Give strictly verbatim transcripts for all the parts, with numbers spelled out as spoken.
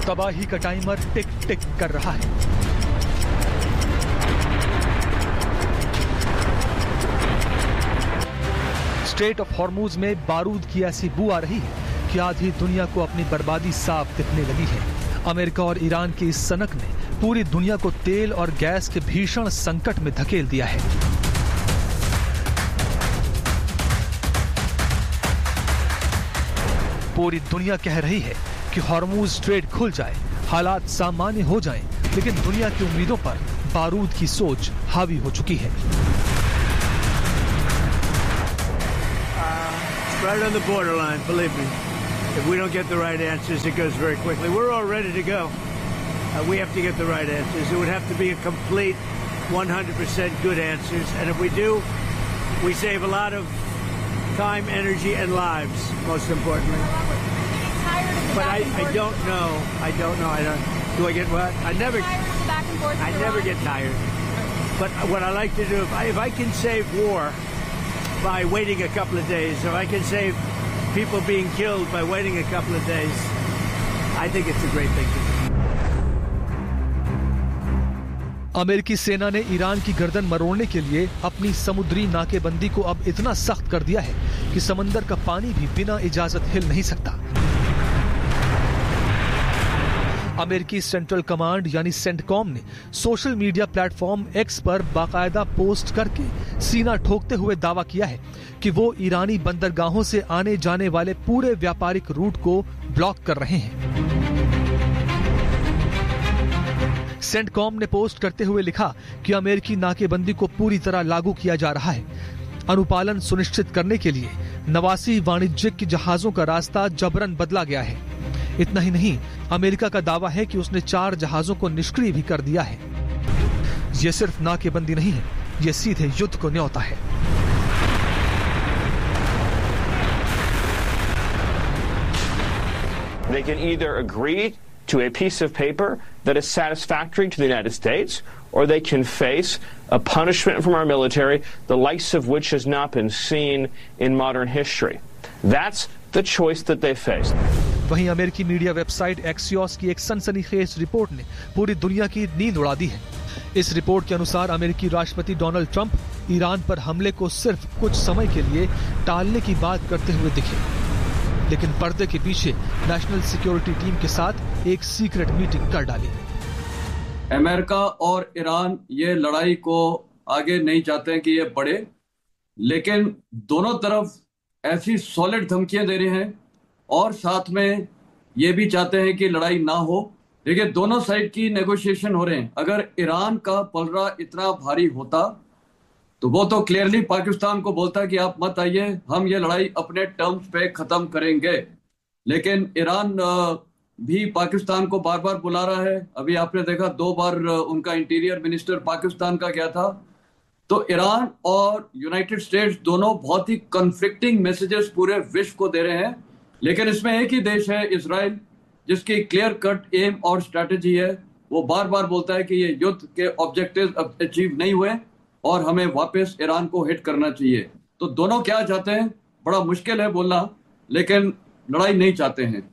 तबाही का टाइमर टिक टिक कर रहा है। स्ट्रेट ऑफ हॉर्मूज में बारूद की ऐसी बू आ रही है कि आधी दुनिया को अपनी बर्बादी साफ दिखने लगी है। अमेरिका और ईरान की इस सनक ने पूरी दुनिया को तेल और गैस के भीषण संकट में धकेल दिया है। पूरी दुनिया कह रही है कि हॉर्मूज स्ट्रेट खुल जाए, हालात सामान्य हो जाएं, लेकिन दुनिया की उम्मीदों पर बारूद की सोच हावी हो चुकी है। Right on the borderline, believe me. If we don't get the right answers, it goes very quickly. We're all ready to go. Uh, we have to get the right answers. It would have to be a complete one hundred percent good answers. And if we do, we save a lot of time, energy, and lives, most importantly. But I, I don't know. I don't know. I don't. Do I get what? I never. I never get tired. But what I like to do, if I, if I can save war by waiting a couple of days, or I can save people being killed by waiting a couple of days, I think it's a great thing to do. अमेरिकी सेना ने Iran की गर्दन मरोड़ने के लिए अपनी समुद्री नाकेबंदी को अब इतना सख्त कर दिया है कि समंदर का पानी भी बिना इजाजत हिल नहीं सकता। अमेरिकी सेंट्रल कमांड यानी सेंटकॉम ने सोशल मीडिया प्लेटफॉर्म एक्स पर बाकायदा पोस्ट करके सीना ठोकते हुए दावा किया है कि वो ईरानी बंदरगाहों से आने जाने वाले पूरे व्यापारिक रूट को ब्लॉक कर रहे हैं। सेंटकॉम ने पोस्ट करते हुए लिखा कि अमेरिकी नाकेबंदी को पूरी तरह लागू किया जा रहा है। अनुपालन सुनिश्चित करने के लिए नवासी वाणिज्यिक जहाजों का रास्ता जबरन बदला गया है। इतना ही नहीं, अमेरिका का दावा है कि उसने चार जहाजों को निष्क्रिय भी कर दिया है। यह सिर्फ नाकेबंदी नहीं है, यह सीधे युद्ध को न्योता है। They can either agree to a piece of paper that is satisfactory to the United States, or they can face a punishment from our military, the likes of which has not been seen in modern history. That's the choice that they face. वहीं अमेरिकी media website Axios की एक सनसनीखेज report ने पूरी दुनिया की नींद उड़ा दी है। इस रिपोर्ट के अनुसार अमेरिकी राष्ट्रपति डोनाल्ड ट्रंप ईरान पर हमले को सिर्फ कुछ समय के लिए टालने की बात करते हुए दिखे, लेकिन पर्दे के पीछे नेशनल सिक्योरिटी टीम के साथ एक सीक्रेट मीटिंग कर डाली। अमेरिका और ईरान ये लड़ाई को आगे नहीं चाहते हैं कि ये बढ़े, लेकिन दोनों तरफ ऐसी सॉलिड धमकियां दे रहे हैं और साथ में ये भी चाहते हैं कि लड़ाई ना हो। देखिए, दोनों साइड की नेगोशिएशन हो रहे हैं। अगर ईरान का पलड़ा इतना भारी होता तो वो तो क्लियरली पाकिस्तान को बोलता कि आप मत आइए, हम ये लड़ाई अपने टर्म्स पे खत्म करेंगे। लेकिन ईरान भी पाकिस्तान को बार बार बुला रहा है। अभी आपने देखा दो बार उनका इंटीरियर मिनिस्टर पाकिस्तान का गया था। तो ईरान और यूनाइटेड स्टेट्स दोनों बहुत ही कन्फ्लिक्टिंग मैसेजेस पूरे विश्व को दे रहे हैं। लेकिन इसमें एक ही देश है, इजराइल, जिसकी क्लियर कट एम और स्ट्रैटेजी है। वो बार बार बोलता है कि ये युद्ध के ऑब्जेक्टिव अचीव नहीं हुए और हमें वापस ईरान को हिट करना चाहिए। तो दोनों क्या चाहते हैं, बड़ा मुश्किल है बोलना, लेकिन लड़ाई नहीं चाहते हैं।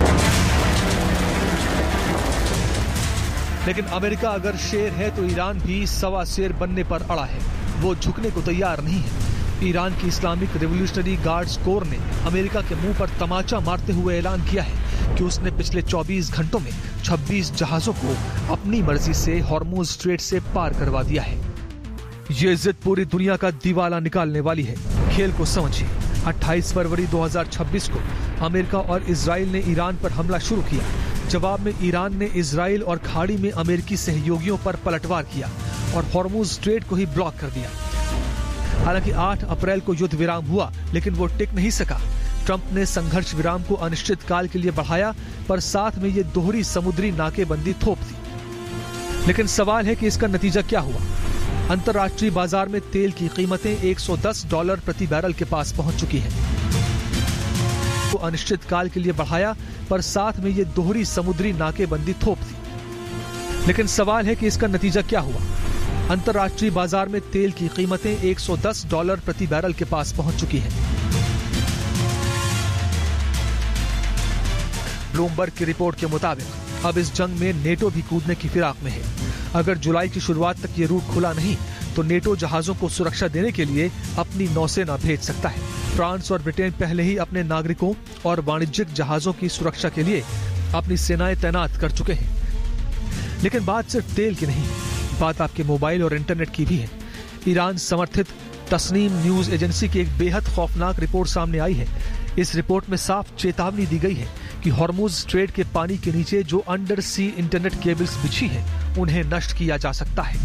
लेकिन अमेरिका अगर शेर है तो ईरान भी सवा शेर बनने पर अड़ा है। वो झुकने को तैयार नहीं है। ईरान की इस्लामिक रिवोल्यूशनरी गार्ड्स कोर ने अमेरिका के मुंह पर तमाचा मारते हुए ऐलान किया है कि उसने पिछले चौबीस घंटों में छब्बीस जहाजों को अपनी मर्जी से हॉर्मूज स्ट्रेट से पार करवा दिया है। ये जिद पूरी दुनिया का दिवाला निकालने वाली है। खेल को समझिए। अट्ठाईस फरवरी दो हज़ार छब्बीस को अमेरिका और इजराइल ने ईरान पर हमला शुरू किया। जवाब में ईरान ने इजराइल और खाड़ी में अमेरिकी सहयोगियों पर पलटवार किया और हॉर्मूज स्ट्रेट को ही ब्लॉक कर दिया। हालांकि आठ अप्रैल को युद्ध विराम हुआ, लेकिन वो टिक नहीं सका। ट्रंप ने संघर्ष विराम को अनिश्चित काल के लिए बढ़ाया, पर साथ में ये दोहरी समुद्री नाकेबंदी थोप दी। लेकिन सवाल है कि इसका नतीजा क्या हुआ। अंतर्राष्ट्रीय बाजार में तेल की कीमतें एक सौ दस डॉलर प्रति बैरल के पास पहुंच चुकी हैं। तो अनिश्चित काल के लिए बढ़ाया, पर साथ में ये दोहरी समुद्री नाकेबंदी थोप दी। लेकिन सवाल है कि इसका नतीजा क्या हुआ। अंतर्राष्ट्रीय बाजार में तेल की कीमतें एक सौ दस डॉलर प्रति बैरल के पास पहुंच चुकी हैं। ब्लूमबर्ग की रिपोर्ट के मुताबिक अब इस जंग में नेटो भी कूदने की फिराक में है। अगर जुलाई की शुरुआत तक ये रूट खुला नहीं तो नेटो जहाजों को सुरक्षा देने के लिए अपनी नौसेना भेज सकता है। फ्रांस और ब्रिटेन पहले ही अपने नागरिकों और वाणिज्यिक जहाजों की सुरक्षा के लिए अपनी सेनाएं तैनात कर चुके हैं। लेकिन बात सिर्फ तेल की नहीं, बात आपके मोबाइल और इंटरनेट की भी है। ईरान समर्थित तस्नीम न्यूज एजेंसी की एक बेहद खौफनाक रिपोर्ट सामने आई है। इस रिपोर्ट में साफ चेतावनी दी गई है कि हॉर्मुज स्ट्रेट के पानी के नीचे जो अंडर सी इंटरनेट केबल्स बिछी हैं, उन्हें नष्ट किया जा सकता है।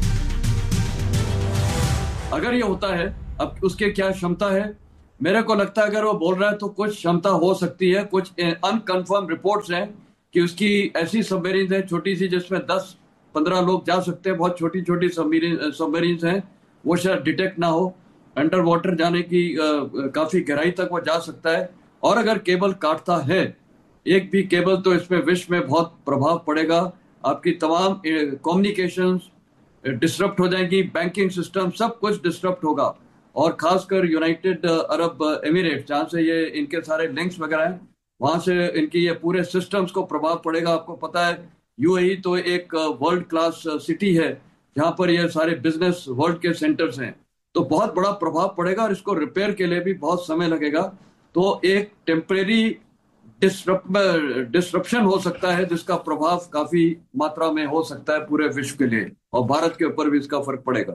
अगर ये होता है, अब उसके क्या क्षमता है, मेरे को लगता है अगर वो बोल रहा है तो कुछ क्षमता हो सकती है। कुछ अनकन्फर्म रिपोर्ट्स हैं कि उसकी ऐसी सबमरीन है छोटी सी जिसमें दस पंद्रह लोग जा सकते हैं। बहुत छोटी छोटी सबमरीन हैं, वो शायद डिटेक्ट ना हो, अंडर वाटर जाने की आ, काफी गहराई तक वो जा सकता है। और अगर केबल काटता है एक भी केबल तो इसमें विश्व में बहुत प्रभाव पड़ेगा। आपकी तमाम कम्युनिकेशंस डिसरप्ट हो जाएंगी, बैंकिंग सिस्टम सब कुछ डिसरप्ट होगा। और खासकर यूनाइटेड अरब एमिरेट्स जहाँ से ये इनके सारे लिंक्स वगैरह हैं, वहां से इनकी ये पूरे सिस्टम्स को प्रभाव पड़ेगा। आपको पता है यूएई तो एक वर्ल्ड क्लास सिटी है जहां पर ये सारे बिजनेस वर्ल्ड के सेंटर्स हैं, तो बहुत बड़ा प्रभाव पड़ेगा और इसको रिपेयर के लिए भी बहुत समय लगेगा। तो एक टेम्परेरी डिस्ट्रप्शन हो सकता है जिसका प्रभाव काफी मात्रा में हो सकता है पूरे विश्व के लिए, और भारत के ऊपर भी इसका फर्क पड़ेगा।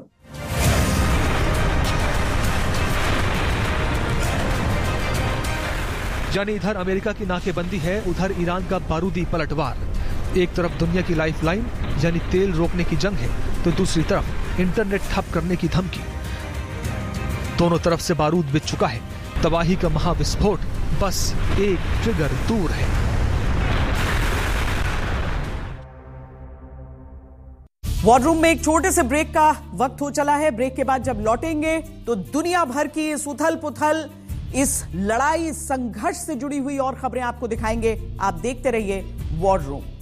यानी इधर अमेरिका की नाकेबंदी है, उधर ईरान का बारूदी पलटवार। एक तरफ दुनिया की लाइफलाइन यानी तेल रोकने की जंग है, तो दूसरी तरफ इंटरनेट ठप करने की धमकी। दोनों तरफ से बारूद बिछ चुका है। तबाही का महाविस्फोट बस एक ट्रिगर दूर है। वॉर रूम में एक छोटे से ब्रेक का वक्त हो चला है। ब्रेक के बाद जब लौटेंगे तो दुनिया भर की इस उथल पुथल, इस लड़ाई संघर्ष से जुड़ी हुई और खबरें आपको दिखाएंगे। आप देखते रहिए वॉर रूम।